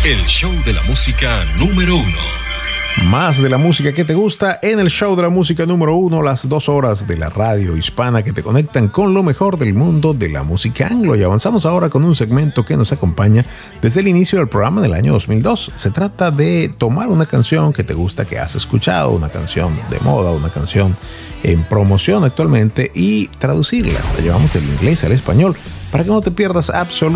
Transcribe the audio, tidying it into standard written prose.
el show de la música número uno. Más de la música que te gusta en el show de la música número uno, las 2 horas de la radio hispana que te conectan con lo mejor del mundo de la música anglo. Y avanzamos ahora con un segmento que nos acompaña desde el inicio del programa del año 2002. Se trata de tomar una canción que te gusta, que has escuchado, una canción de moda, una canción en promoción actualmente, y traducirla. La llevamos del inglés al español para que no te pierdas absolutamente